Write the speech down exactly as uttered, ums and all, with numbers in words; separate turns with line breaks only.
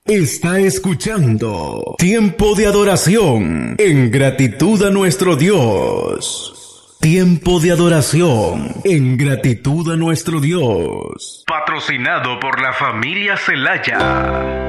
Está escuchando Tiempo de Adoración en gratitud a nuestro Dios. Tiempo de Adoración en gratitud a nuestro Dios. Patrocinado por la familia Celaya.